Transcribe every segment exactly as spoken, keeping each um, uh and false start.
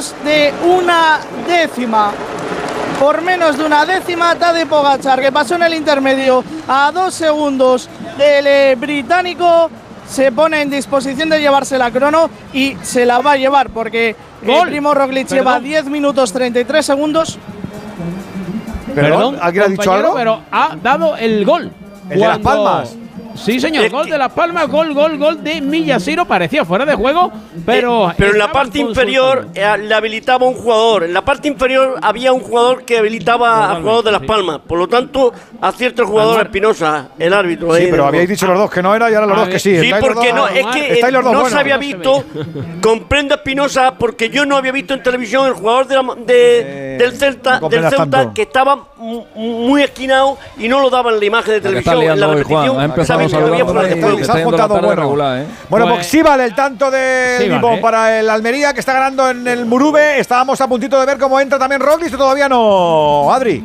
menos de una décima. Por menos de una décima, Tadej Pogačar, que pasó en el intermedio a dos segundos del eh, británico, se pone en disposición de llevarse la crono y se la va a llevar porque el Primo Roglic Perdón. lleva diez minutos treinta y tres segundos. Perdón, ¿alguien ha dicho algo? Pero ha dado el gol. ¿El de Las Palmas? Sí, señor, gol de Las Palmas, gol, gol, gol de Millasiro. Parecía fuera de juego, pero. Eh, pero en la parte inferior eh, le habilitaba un jugador. En la parte inferior había un jugador que habilitaba al jugador de Las Palmas. Por lo tanto, acierta el jugador Espinosa, el árbitro. Sí, pero habíais dicho los dos que no era y ahora los dos que sí. Sí, porque no, es que eh, no buenos. se había visto. Comprendo a Espinosa porque yo no había visto en televisión el jugador de la, de, eh, del Celta, no del Ceuta que estaba muy esquinado y no lo daban en la imagen de televisión. En la repetición. Bueno, ¿eh? bueno pues, pues sí vale el tanto de sí Limón vale. para el Almería, que está ganando en el Murube. Estábamos a puntito de ver cómo entra también Roglic, todavía no, Adri.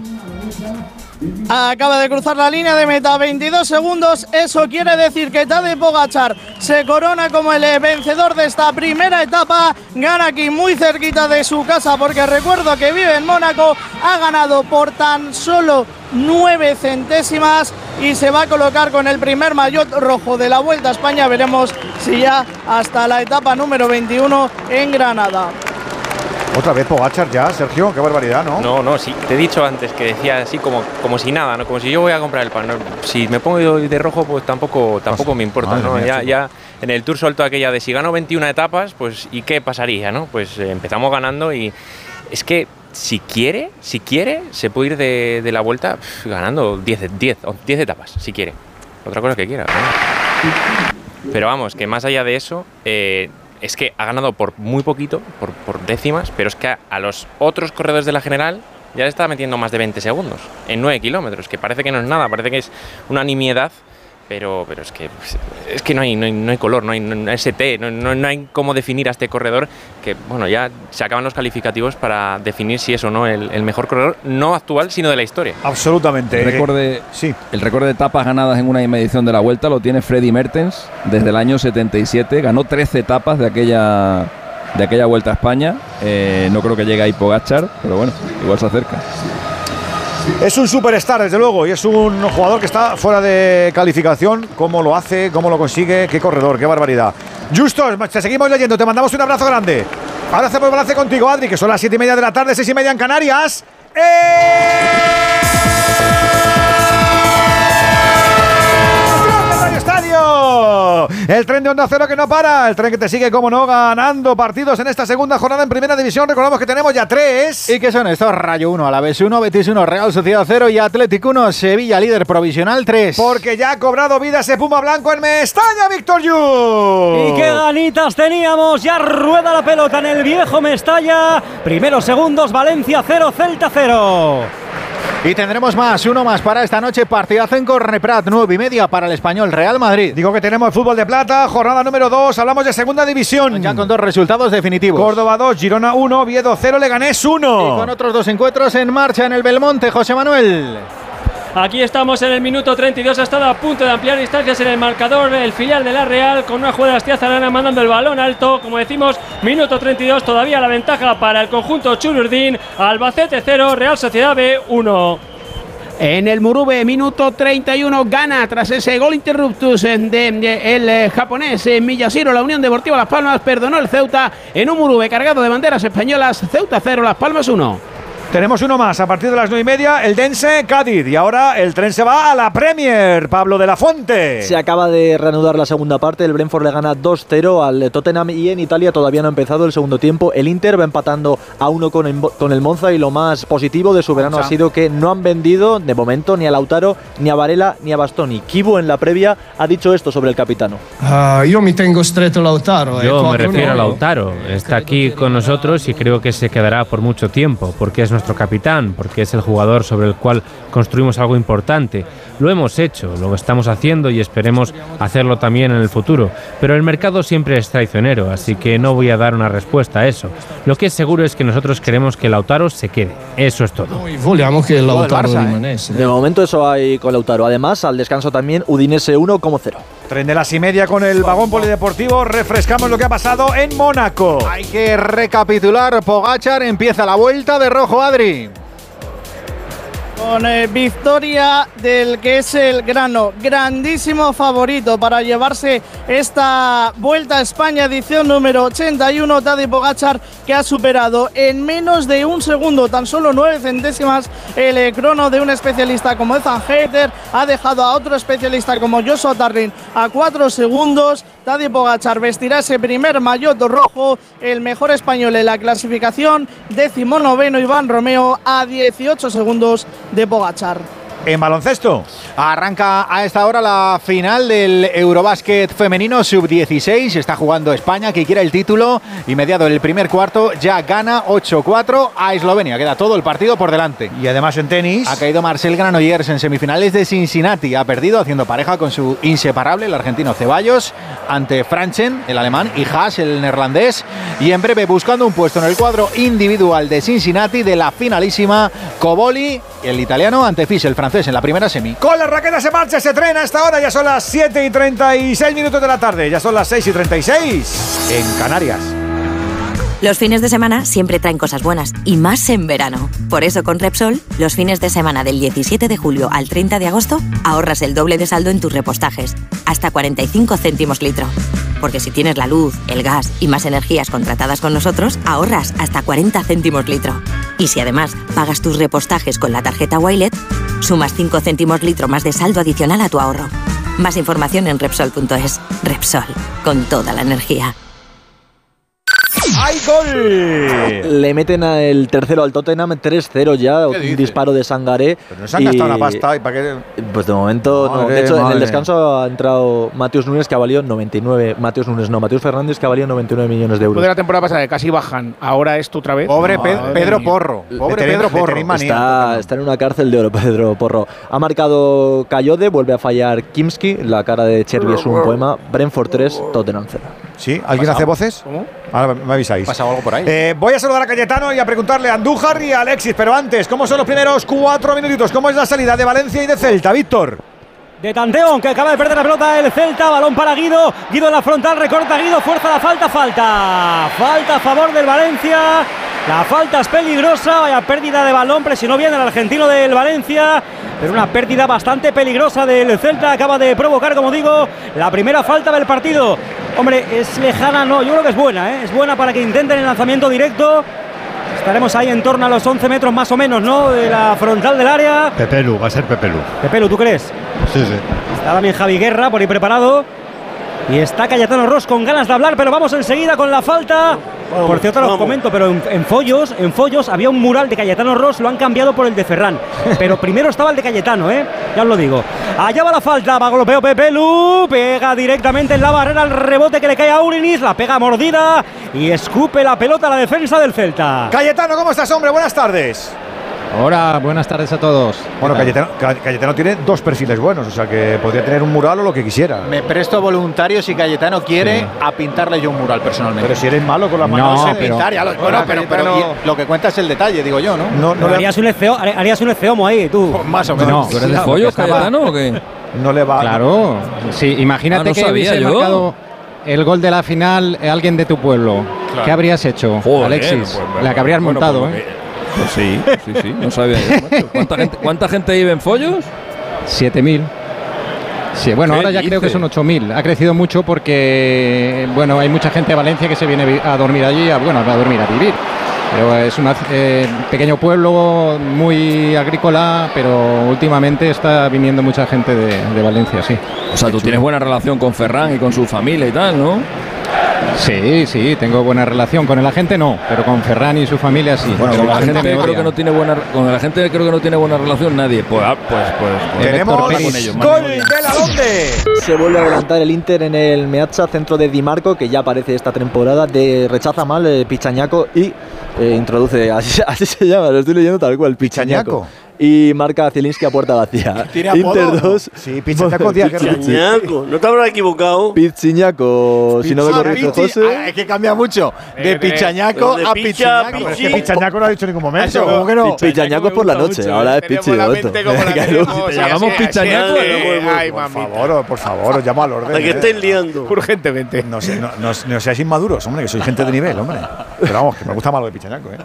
Acaba de cruzar la línea de meta, veintidós segundos. Eso quiere decir que Tadej Pogačar se corona como el vencedor de esta primera etapa. Gana aquí muy cerquita de su casa, porque recuerdo que vive en Mónaco. Ha ganado por tan solo nueve centésimas y se va a colocar con el primer maillot rojo de la Vuelta a España. Veremos si ya hasta la etapa número veintiuno en Granada. Otra vez Pogačar ya, Sergio, qué barbaridad, ¿no? No, no, sí, te he dicho antes que decía así como, como si nada, ¿no? Como si yo voy a comprar el pan, ¿no? Si me pongo de rojo, pues tampoco, tampoco me importa, Madre ¿no? Mía, ya, ya en el Tour soltó aquella de si gano veintiuna etapas, pues ¿y qué pasaría, no? Pues eh, empezamos ganando y es que si quiere, si quiere, se puede ir de, de la Vuelta pff, ganando diez etapas, si quiere. Otra cosa que quiera, ¿no? Pero vamos, que más allá de eso, eh, es que ha ganado por muy poquito, por, por décimas, pero es que a, a los otros corredores de la general ya le está metiendo más de veinte segundos en nueve kilómetros, que parece que no es nada, parece que es una nimiedad, pero, pero es que es que no hay, no hay, no hay color, no hay, no hay S T, no, no, no hay cómo definir a este corredor, que bueno, ya se acaban los calificativos para definir si es o no el, el mejor corredor, no actual, sino de la historia. Absolutamente. El récord de, sí. el récord de etapas ganadas en una misma edición de la Vuelta lo tiene Freddy Mertens desde el año setenta y siete, ganó trece etapas de aquella, de aquella Vuelta a España. Eh, no creo que llegue ahí Pogačar, pero bueno, igual se acerca. Es un superstar, desde luego, y es un jugador que está fuera de calificación. ¿Cómo lo hace? ¿Cómo lo consigue? ¡Qué corredor! ¡Qué barbaridad! Justos, te seguimos leyendo, te mandamos un abrazo grande. Ahora hacemos balance contigo, Adri, que son las siete y media de la tarde, seis y media en Canarias. ¡Eh! Estadio. El tren de Onda Cero que no para, el tren que te sigue, como no, ganando partidos en esta segunda jornada en Primera División. Recordamos que tenemos ya tres. ¿Y qué son estos? Rayo uno, Alavés uno, Betis uno, Real Sociedad cero y Atlético uno, Sevilla líder provisional tres. Porque ya ha cobrado vida ese Puma Blanco en Mestalla, Víctor Yu. Y qué ganitas teníamos, ya rueda la pelota en el viejo Mestalla. Primeros segundos, Valencia cero, Celta cero. Y tendremos más, uno más para esta noche, partidazo en Corneprat, nueve y media para el Español Real Madrid. Digo que tenemos fútbol de plata, jornada número dos, hablamos de segunda división. Ya con dos resultados definitivos. Córdoba dos, Girona uno, Oviedo cero, Leganés uno. Y con otros dos encuentros en marcha en el Belmonte, José Manuel. Aquí estamos en el minuto treinta y dos, ha estado a punto de ampliar distancias en el marcador el filial de la Real con una jugada de Astiazarana mandando el balón alto, como decimos, minuto treinta y dos, todavía la ventaja para el conjunto Chururdín. Albacete cero, Real Sociedad B uno. En el Murube, minuto treinta y uno, gana tras ese gol interruptus de, de el eh, japonés eh, Millasiro. La Unión Deportiva Las Palmas perdonó el Ceuta en un Murube cargado de banderas españolas. Ceuta cero, Las Palmas uno. Tenemos uno más a partir de las nueve y media, el Dense Cádiz. Y ahora el tren se va a la Premier, Pablo de la Fuente. Se acaba de reanudar la segunda parte, el Brentford le gana dos cero al Tottenham y en Italia todavía no ha empezado el segundo tiempo. El Inter va empatando a uno con el, con el Monza y lo más positivo de su verano Monza. ha sido que no han vendido de momento ni a Lautaro, ni a Varela, ni a Bastoni. Kibu en la previa ha dicho esto sobre el capitano. Uh, yo me tengo estrecho Lautaro. Yo eh, me refiero a Lautaro. Está aquí con nosotros y creo que se quedará por mucho tiempo porque es nuestro capitán, porque es el jugador sobre el cual construimos algo importante. Lo hemos hecho, lo estamos haciendo y esperemos hacerlo también en el futuro. Pero el mercado siempre es traicionero, así que no voy a dar una respuesta a eso. Lo que es seguro es que nosotros queremos que Lautaro se quede. Eso es todo. Volvamos que Lautaro Barça, ¿eh? De momento eso hay con Lautaro. Además, al descanso también Udinese uno como cero. Tren de las y media con el vagón polideportivo. Refrescamos lo que ha pasado en Mónaco. Hay que recapitular. Pogačar empieza la vuelta de rojo, Adri. Con eh, victoria del que es el grano, grandísimo favorito para llevarse esta Vuelta a España edición número ochenta y uno, Tadej Pogačar, que ha superado en menos de un segundo, tan solo nueve centésimas, el eh, crono de un especialista como Ethan Hayter. Ha dejado a otro especialista como Joshua Tarling a cuatro segundos. Tadej Pogačar vestirá ese primer maillot rojo, el mejor español en la clasificación, décimo noveno Iván Romeo a dieciocho segundos de Pogačar. En baloncesto. Arranca a esta hora la final del Eurobásquet femenino sub dieciséis. Está jugando España, que quiere el título. Y mediado el primer cuarto ya gana ocho cuatro a Eslovenia. Queda todo el partido por delante. Y además en tenis ha caído Marcel Granollers en semifinales de Cincinnati. Ha perdido haciendo pareja con su inseparable, el argentino Ceballos, ante Franchen, el alemán, y Haas, el neerlandés. Y en breve, buscando un puesto en el cuadro individual de Cincinnati, de la finalísima, Coboli, el italiano, ante Fisch, el francés, en la primera semi. Con la raqueta se marcha, se trena a esta hora. Ya son las siete y treinta y seis minutos de la tarde. Ya son las seis y treinta y seis en Canarias. Los fines de semana siempre traen cosas buenas, y más en verano. Por eso con Repsol, los fines de semana del diecisiete de julio al treinta de agosto, ahorras el doble de saldo en tus repostajes, hasta cuarenta y cinco céntimos litro. Porque si tienes la luz, el gas y más energías contratadas con nosotros, ahorras hasta cuarenta céntimos litro. Y si además pagas tus repostajes con la tarjeta Wilet, sumas cinco céntimos litro más de saldo adicional a tu ahorro. Más información en Repsol punto es. Repsol, con toda la energía. ¡Hay gol! Le meten el tercero al Tottenham, tres cero ya, un disparo de Sangaré. Pero no se han gastado una pasta. ¿Y para qué? Pues de momento madre, no. De hecho, madre. en el descanso ha entrado Mateus Nunes, que ha valido noventa y nueve. Mateus Nunes no, Mateus Fernández, que ha valido noventa y nueve millones de euros. De la temporada pasada, que casi bajan. Ahora esto otra vez. Pobre Pe Pedro Porro. Pobre Pedro Porro. Está, está en una cárcel de oro, Pedro Porro. Ha marcado Cayode, vuelve a fallar Kimski. La cara de Chervi es un poema. Brentford tres, Tottenham cero. ¿Sí? ¿Alguien hace voces? ¿Cómo? Ahora me avisáis. ¿Pasa algo por ahí? Eh, voy a saludar a Cayetano y a preguntarle a Andújar y a Alexis, pero antes, ¿cómo son los primeros cuatro minutitos? ¿Cómo es la salida de Valencia y de Celta, Víctor? De tanteo, que acaba de perder la pelota el Celta, balón para Guido, Guido en la frontal, recorta Guido, fuerza la falta, falta, falta a favor del Valencia, la falta es peligrosa, vaya pérdida de balón, presionó bien el argentino del Valencia, pero una pérdida bastante peligrosa del Celta, acaba de provocar, como digo, la primera falta del partido. Hombre, es lejana, no, yo creo que es buena, ¿eh? Es buena para que intenten el lanzamiento directo. Estaremos ahí en torno a los once metros más o menos, ¿no? De la frontal del área. Pepelu, va a ser Pepelu. Pepelu, ¿tú crees? Sí, sí. Está también Javi Guerra por ahí preparado. Y está Cayetano Ross con ganas de hablar, pero vamos enseguida con la falta. Vamos, por cierto, lo comento, pero en, en Follos, en Follos había un mural de Cayetano Ross, lo han cambiado por el de Ferran. Pero primero estaba el de Cayetano, ¿eh? Ya os lo digo. Allá va la falta, va golpeo Pepelu, pega directamente en la barrera el rebote que le cae a Urinis, la pega mordida y escupe la pelota a la defensa del Celta. Cayetano, ¿cómo estás, hombre? Buenas tardes. Hola, buenas tardes a todos. Bueno, Cayetano, Cayetano tiene dos perfiles buenos, o sea que podría tener un mural o lo que quisiera. Me presto voluntario si Cayetano quiere sí. a pintarle yo un mural personalmente. Pero si eres malo con las manos. No, no pero, pintar, ya lo, bueno, pero, pero, pero lo que cuenta es el detalle, digo yo, ¿no? no, no le... harías, un esceo, harías un esceomo ahí, tú. Pues más o menos. No, ¿tú eres de Follos, Cayetano, o qué? No le va. Claro, sí, imagínate ah, no que hubiese yo. marcado el gol de la final alguien de tu pueblo. Claro. ¿Qué habrías hecho, Joder, Alexis? Pues, la que habrías bueno, montado, pues, ¿eh? Pues sí, sí, sí, no sabía yo. ¿Cuánta gente, ¿Cuánta gente vive en Follos? siete mil. Sí, bueno, ahora ya dice? creo que son ocho mil. Ha crecido mucho porque, bueno, hay mucha gente de Valencia que se viene a dormir allí, a, bueno, a dormir, a vivir. Pero es un eh, pequeño pueblo muy agrícola, pero últimamente está viniendo mucha gente de, de Valencia, sí. O sea, tú tienes buena relación con Ferran y con su familia y tal, ¿no? Sí, sí, tengo buena relación. Con el agente no, pero con Ferran y su familia sí. Bueno, con la, gente creo que no tiene buena con la gente creo que no tiene buena relación nadie. Pues pues pues, pues tenemos con ellos, gol de la Donde. Se vuelve a adelantar el Inter en el Meazza, centro de Di Marco, que ya aparece esta temporada, de rechaza mal eh, Pichañaco y eh, introduce, así, así se llama, lo estoy leyendo tal cual, Pichañaco. y marca Zielinski a puerta vacía. Inter dos. Sí, Pizziñaco, tía, que Pizziñaco, no te habrás equivocado. Pizziñaco, si no me corrige José. Es que cambia mucho. De Pizziñaco a Pizziñaco. Pero es que Pizziñaco no ha dicho en ningún momento. ¿Cómo que no? Pizziñaco es por la noche, ahora es Pizzi de otro. Llamamos Pizziñaco. Ay, por favor, por favor, os llamo al orden. La que estáis liando. Urgentemente. No, sé, no, no, no seáis inmaduros, hombre, que soy gente de nivel, hombre. Pero vamos, que me gusta más lo de Pizziñaco, ¿eh?